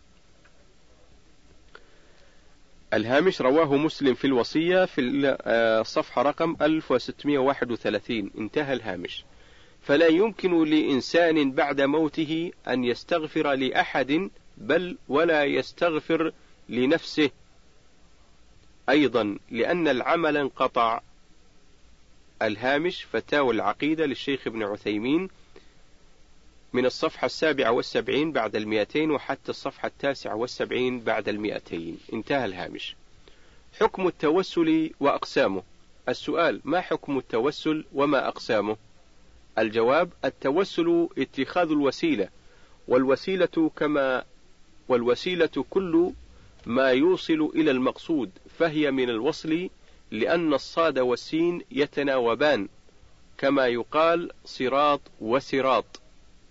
الهامش: رواه مسلم في الوصية في الصفحة رقم ألف وستمائة وواحد وثلاثين. انتهى الهامش. فلا يمكن لإنسان بعد موته أن يستغفر لأحد، بل ولا يستغفر لنفسه أيضا، لأن العمل انقطع. الهامش: فتاوى العقيدة للشيخ ابن عثيمين، من الصفحة السابعة والسبعين بعد المئتين وحتى الصفحة التاسعة والسبعين بعد المئتين. انتهى الهامش. حكم التوسل وأقسامه. السؤال: ما حكم التوسل وما أقسامه؟ الجواب: التوسل اتخاذ الوسيلة، والوسيلة كما والوسيلة كل ما يوصل إلى المقصود، فهي من الوصل، لأن الصاد والسين يتناوبان، كما يقال صراط وسراط،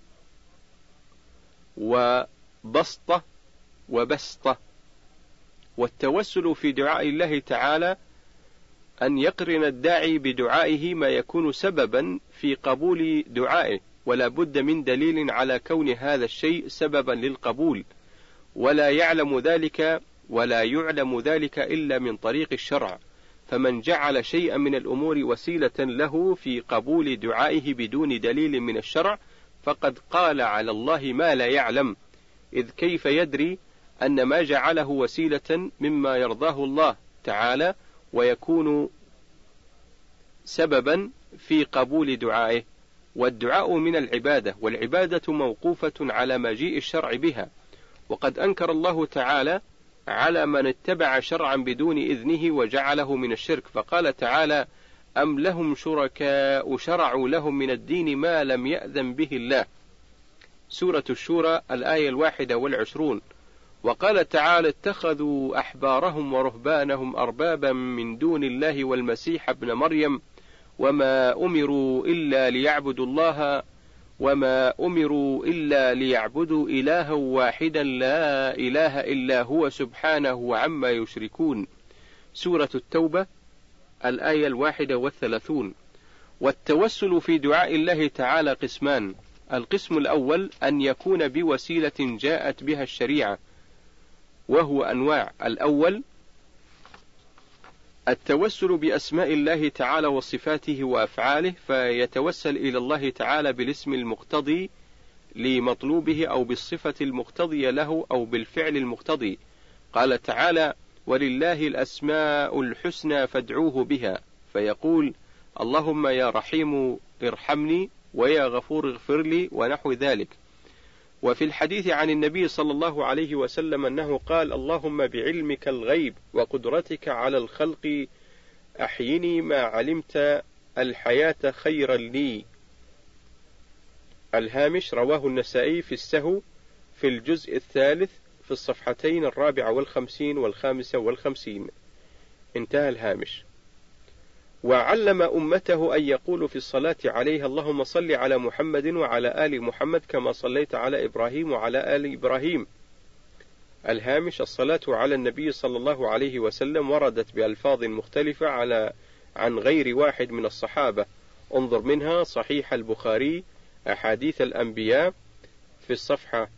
وبسطة وبسطة. والتوسل في دعاء الله تعالى أن يقرن الداعي بدعائه ما يكون سببا في قبول دعائه، ولا بد من دليل على كون هذا الشيء سببا للقبول، ولا يعلم ذلك ولا يعلم ذلك إلا من طريق الشرع. فمن جعل شيئا من الأمور وسيلة له في قبول دعائه بدون دليل من الشرع فقد قال على الله ما لا يعلم، إذ كيف يدري أن ما جعله وسيلة مما يرضاه الله تعالى ويكون سببا في قبول دعائه. والدعاء من العبادة، والعبادة موقوفة على مجيء الشرع بها، وقد أنكر الله تعالى على من اتبع شرعا بدون إذنه وجعله من الشرك، فقال تعالى: أم لهم شركاء شرعوا لهم من الدين ما لم يأذن به الله. سورة الشورى الآية الواحدة والعشرون. وقال تعالى: اتخذوا أحبارهم ورهبانهم أربابا من دون الله والمسيح ابن مريم وما أمروا إلا ليعبدوا الله وما أمروا إلا ليعبدوا إلها واحدا لا إله إلا هو سبحانه عما يشركون. سورة التوبة الآية الواحدة والثلاثون. والتوسل في دعاء الله تعالى قسمان: القسم الأول أن يكون بوسيلة جاءت بها الشريعة، وهو أنواع. الأول التوسل بأسماء الله تعالى وصفاته وأفعاله، فيتوسل إلى الله تعالى بالاسم المقتضي لمطلوبه أو بالصفة المقتضية له أو بالفعل المقتضي. قال تعالى: ولله الأسماء الحسنى فادعوه بها، فيقول: اللهم يا رحيم ارحمني ويا غفور اغفر لي، ونحو ذلك. وفي الحديث عن النبي صلى الله عليه وسلم أنه قال: اللهم بعلمك الغيب وقدرتك على الخلق أحيني ما علمت الحياة خيرا لي. الهامش: رواه النسائي في السهو في الجزء الثالث في الصفحتين الرابعة والخمسين والخامسة والخمسين. انتهى الهامش. وعلم أمته أن يقولوا في الصلاة عليها: اللهم صل على محمد وعلى آل محمد كما صليت على إبراهيم وعلى آل إبراهيم. الهامش: الصلاة على النبي صلى الله عليه وسلم وردت بألفاظ مختلفة على عن غير واحد من الصحابة، انظر منها صحيح البخاري أحاديث الأنبياء في الصفحة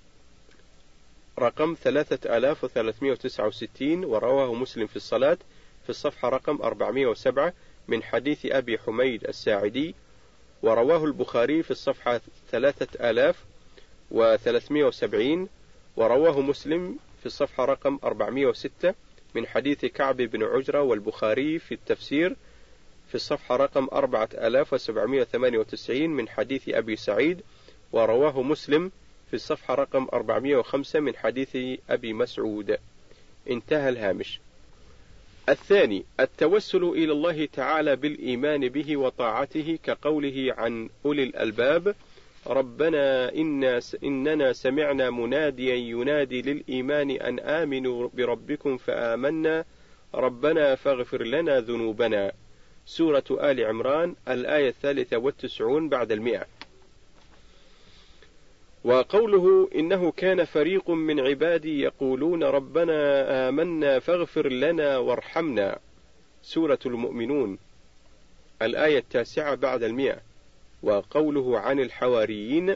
رقم ثلاثة آلاف وثلاثمائة وتسعة وستين، ورواه مسلم في الصلاة في الصفحة رقم أربعمائة وسبعة من حديث أبي حميد الساعدي، ورواه البخاري في الصفحة ثلاثة آلاف وثلاثمائة وسبعين، ورواه مسلم في الصفحة رقم أربعمائة وستة من حديث كعب بن عجرة، والبخاري في التفسير في الصفحة رقم أربعة آلاف وسبعمائة وثمانية وتسعين من حديث أبي سعيد، ورواه مسلم في الصفحة رقم أربعمائة وخمسة من حديث أبي مسعود. انتهى الهامش. الثاني التوسل إلى الله تعالى بالإيمان به وطاعته، كقوله عن أولي الألباب: ربنا إنا إننا سمعنا مناديا ينادي للإيمان أن آمنوا بربكم فآمنا ربنا فاغفر لنا ذنوبنا. سورة آل عمران الآية الثالثة والتسعون بعد المئة. وقوله إنه كان فريق من عبادي يقولون ربنا آمنا فاغفر لنا وارحمنا، سورة المؤمنون الآية التاسعة بعد المئة. وقوله عن الحواريين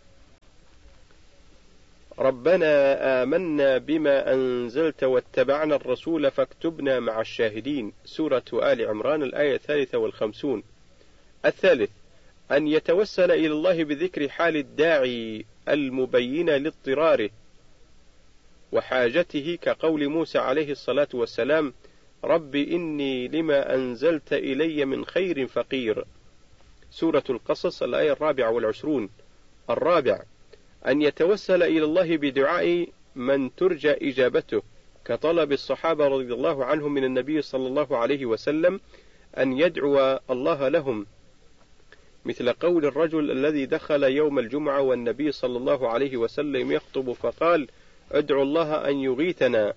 ربنا آمنا بما أنزلت واتبعنا الرسول فاكتبنا مع الشاهدين، سورة آل عمران الآية الثالثة والخمسون. الثالث أن يتوسل إلى الله بذكر حال الداعي المبينة لاضطراره وحاجته، كقول موسى عليه الصلاة والسلام رب إني لما أنزلت إلي من خير فقير، سورة القصص الآية الرابعة والعشرون. الرابع أن يتوسل إلى الله بدعاء من ترجى إجابته، كطلب الصحابة رضي الله عنهم من النبي صلى الله عليه وسلم أن يدعو الله لهم، مثل قول الرجل الذي دخل يوم الجمعة والنبي صلى الله عليه وسلم يخطب فقال ادعو الله أن يغيثنا.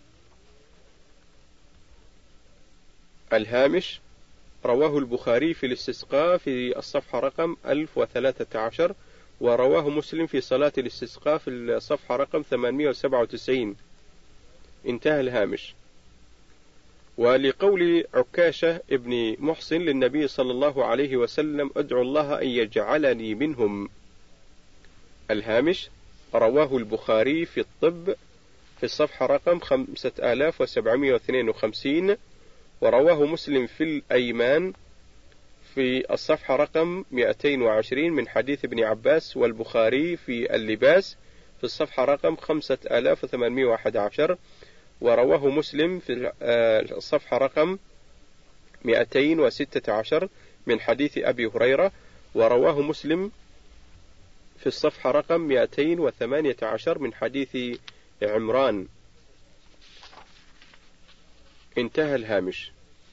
الهامش رواه البخاري في الاستسقاء في الصفحة رقم ألف وثلاثة عشر، ورواه مسلم في صلاة الاستسقاء في الصفحة رقم ثمانمئة وسبعة وتسعين. انتهى الهامش. ولقول عكاشة ابن محسن للنبي صلى الله عليه وسلم ادعو الله أن يجعلني منهم. الهامش رواه البخاري في الطب في الصفحة رقم خمسة آلاف وسبعمئة واثنين وخمسين، ورواه مسلم في الأيمان في الصفحة رقم مئتين وعشرين من حديث ابن عباس، والبخاري في اللباس في الصفحة رقم خمسة آلاف وثمانمئة وأحد عشر، ورواه مسلم في الصفحة رقم مئتين وستة عشر من حديث أبي هريرة، ورواه مسلم في الصفحة رقم مئتين وثمانية عشر من حديث عمران. انتهى الهامش.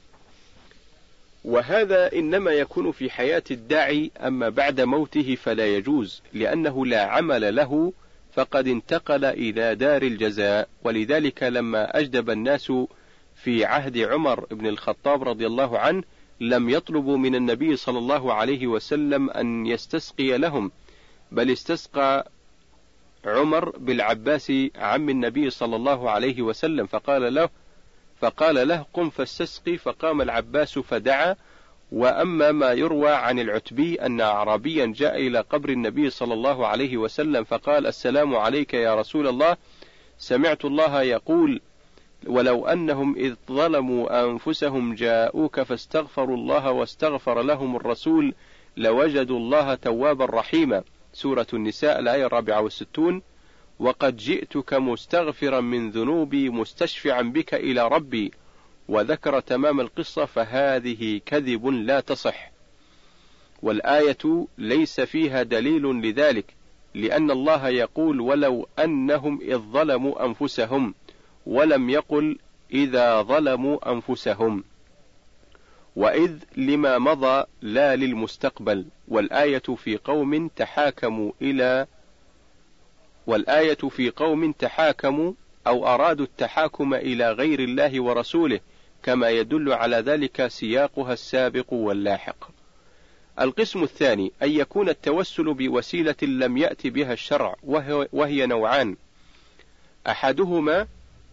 وهذا إنما يكون في حياة الداعي، أما بعد موته فلا يجوز، لأنه لا عمل له فقد انتقل إلى دار الجزاء. ولذلك لما أجدب الناس في عهد عمر بن الخطاب رضي الله عنه لم يطلبوا من النبي صلى الله عليه وسلم أن يستسقي لهم، بل استسقى عمر بالعباس عم النبي صلى الله عليه وسلم، فقال له فقال له قم فاستسقي، فقام العباس فدعا. وأما ما يروى عن العتبي أن أعرابيا جاء إلى قبر النبي صلى الله عليه وسلم فقال السلام عليك يا رسول الله، سمعت الله يقول ولو أنهم إذ ظلموا أنفسهم جاءوك فاستغفروا الله واستغفر لهم الرسول لوجدوا الله توابا رحيما، سورة النساء الآية الرابعة والستون. وقد جئتك مستغفرا من ذنوبي مستشفعا بك إلى ربي، وذكر تمام القصة، فهذه كذب لا تصح. والآية ليس فيها دليل لذلك، لأن الله يقول ولو أنهم إذ ظلموا أنفسهم، ولم يقل إذا ظلموا أنفسهم، وإذ لما مضى لا للمستقبل. والآية في قوم تحاكموا إلى والآية في قوم تحاكموا أو أرادوا التحاكم إلى غير الله ورسوله، كما يدل على ذلك سياقها السابق واللاحق. القسم الثاني أن يكون التوسل بوسيلة لم يأتي بها الشرع، وهي نوعان: أحدهما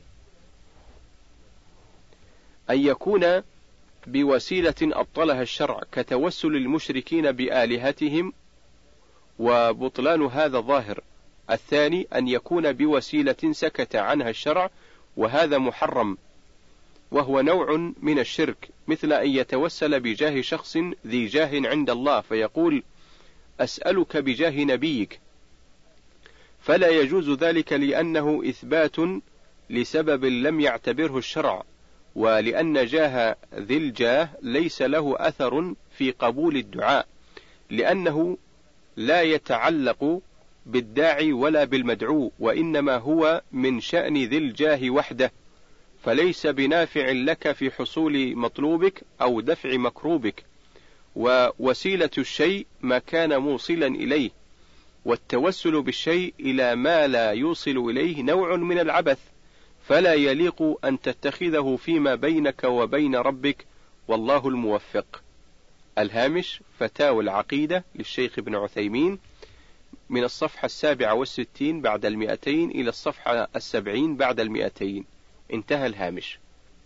أن يكون بوسيلة أبطلها الشرع، كتوسل المشركين بآلهتهم، وبطلان هذا ظاهر. الثاني أن يكون بوسيلة سكت عنها الشرع، وهذا محرم، وهو نوع من الشرك، مثل أن يتوسل بجاه شخص ذي جاه عند الله فيقول أسألك بجاه نبيك، فلا يجوز ذلك، لأنه إثبات لسبب لم يعتبره الشرع، ولأن جاه ذي الجاه ليس له أثر في قبول الدعاء، لأنه لا يتعلق بالداعي ولا بالمدعو، وإنما هو من شأن ذي الجاه وحده، فليس بنافع لك في حصول مطلوبك أو دفع مكروبك. ووسيلة الشيء ما كان موصلا إليه، والتوسل بالشيء إلى ما لا يوصل إليه نوع من العبث، فلا يليق أن تتخذه فيما بينك وبين ربك، والله الموفق. الهامش فتاوى العقيدة للشيخ ابن عثيمين من الصفحة السابعة والستين بعد المئتين إلى الصفحة السبعين بعد المئتين. انتهى الهامش.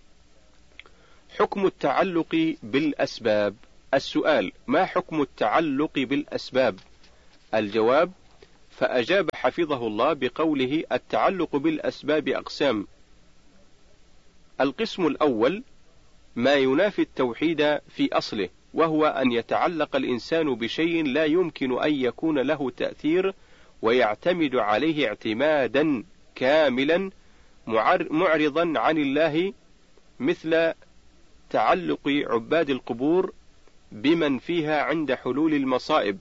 حكم التعلق بالأسباب. السؤال: ما حكم التعلق بالأسباب؟ الجواب: فأجاب حفظه الله بقوله: التعلق بالأسباب أقسام. القسم الأول ما ينافي التوحيد في أصله، وهو أن يتعلق الإنسان بشيء لا يمكن أن يكون له تأثير ويعتمد عليه اعتمادا كاملا معرضا عن الله، مثل تعلق عباد القبور بمن فيها عند حلول المصائب،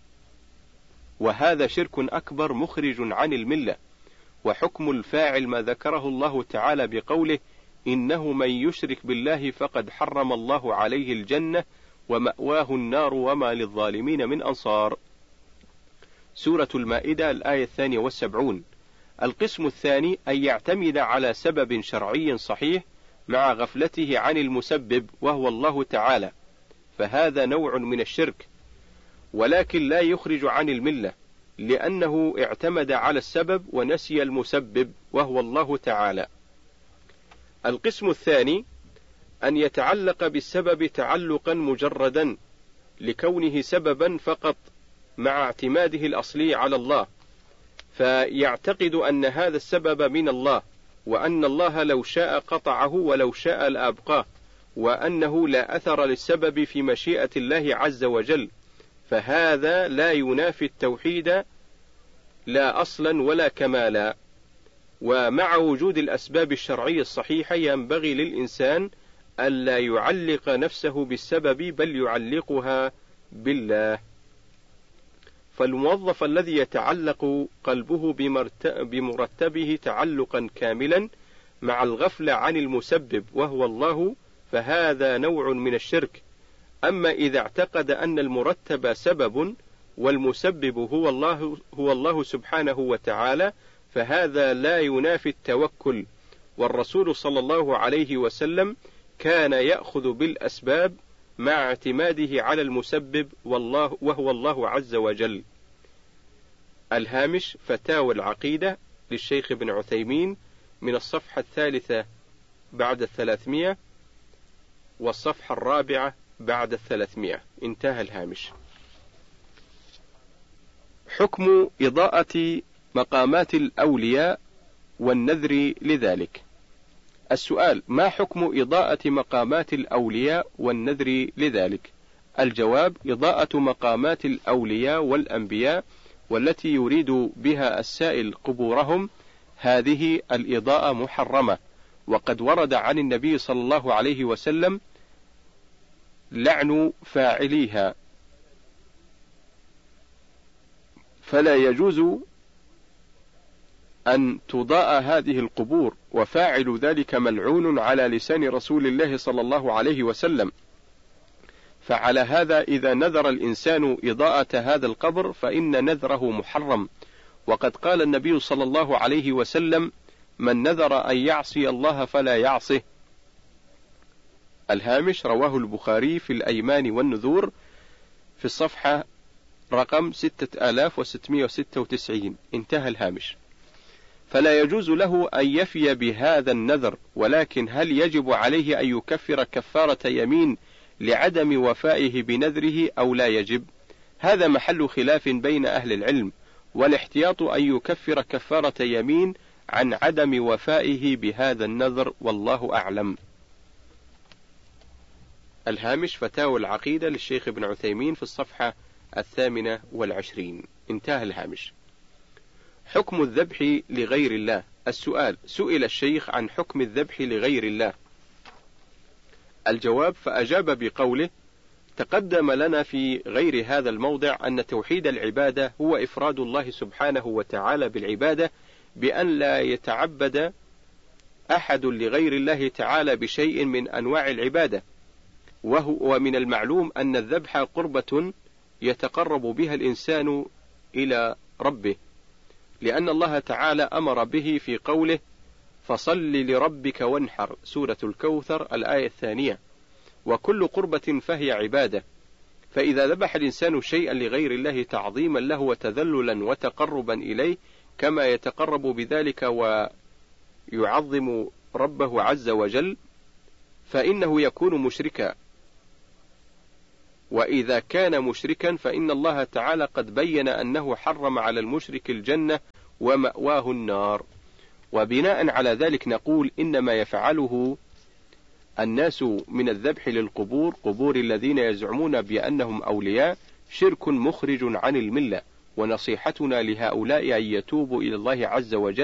وهذا شرك أكبر مخرج عن الملة. وحكم الفاعل ما ذكره الله تعالى بقوله: إنه من يشرك بالله فقد حرم الله عليه الجنة ومأواه النار وما للظالمين من أنصار. سورة المائدة الآية الثانية والسبعون. القسم الثاني أن يعتمد على سبب شرعي صحيح مع غفلته عن المسبب وهو الله تعالى، فهذا نوع من الشرك، ولكن لا يخرج عن الملة، لأنه اعتمد على السبب ونسي المسبب وهو الله تعالى. القسم الثاني أن يتعلق بالسبب تعلقا مجردا لكونه سببا فقط مع اعتماده الأصلي على الله، فيعتقد أن هذا السبب من الله، وأن الله لو شاء قطعه ولو شاء لأبقاه، وأنه لا أثر للسبب في مشيئة الله عز وجل، فهذا لا ينافي التوحيد لا أصلا ولا كمالا. ومع وجود الأسباب الشرعية الصحيحة ينبغي للإنسان ألا يعلق نفسه بالسبب بل يعلقها بالله. فالموظف الذي يتعلق قلبه بمرتبه تعلقا كاملا مع الغفلة عن المسبب وهو الله، فهذا نوع من الشرك. أما إذا اعتقد أن المرتب سبب والمسبب هو الله, هو الله سبحانه وتعالى، فهذا لا ينافي التوكل. والرسول صلى الله عليه وسلم كان يأخذ بالأسباب مع اعتماده على المسبب والله وهو الله عز وجل. الهامش: فتاوى العقيدة للشيخ ابن عثيمين من الصفحة الثالثة بعد الثلاثمائة والصفحة الرابعة بعد الثلاثمائة. انتهى الهامش. حكم إضاءة مقامات الأولياء والنذر لذلك. السؤال: ما حكم إضاءة مقامات الأولياء والنذر لذلك؟ الجواب: إضاءة مقامات الأولياء والأنبياء والتي يريد بها السائل قبورهم، هذه الإضاءة محرمة، وقد ورد عن النبي صلى الله عليه وسلم لعن فاعليها، فلا يجوز أن تضاء هذه القبور، وفاعل ذلك ملعون على لسان رسول الله صلى الله عليه وسلم. فعلى هذا إذا نذر الإنسان إضاءة هذا القبر فإن نذره محرم، وقد قال النبي صلى الله عليه وسلم: من نذر أن يعصي الله فلا يعصه. الهامش: رواه البخاري في الأيمان والنذور في الصفحة رقم ستة آلاف وستمائة وستة وتسعين. انتهى الهامش. فلا يجوز له أن يفي بهذا النذر، ولكن هل يجب عليه أن يكفر كفارة يمين لعدم وفائه بنذره أو لا يجب؟ هذا محل خلاف بين أهل العلم، والاحتياط أن يكفر كفارة يمين عن عدم وفائه بهذا النذر، والله أعلم. الهامش: فتاوى العقيدة للشيخ ابن عثيمين في الصفحة الثامنة والعشرين. انتهى الهامش. حكم الذبح لغير الله. السؤال: سئل الشيخ عن حكم الذبح لغير الله. الجواب: فأجاب بقوله: تقدم لنا في غير هذا الموضع أن توحيد العبادة هو إفراد الله سبحانه وتعالى بالعبادة، بأن لا يتعبد أحد لغير الله تعالى بشيء من أنواع العبادة، وهو من المعلوم أن الذبح قربة يتقرب بها الإنسان إلى ربه، لأن الله تعالى أمر به في قوله: فصل لربك وانحر، سورة الكوثر الآية الثانية. وكل قربة فهي عبادة، فإذا ذبح الإنسان شيئا لغير الله تعظيما له وتذللا وتقربا إليه كما يتقرب بذلك ويعظم ربه عز وجل فإنه يكون مشركا. وإذا كان مشركا فإن الله تعالى قد بين أنه حرم على المشرك الجنة ومأواه النار. وبناء على ذلك نقول إنما يفعله الناس من الذبح للقبور قبور الذين يزعمون بأنهم أولياء شرك مخرج عن الملة، ونصيحتنا لهؤلاء أن يتوبوا إلى الله عز وجل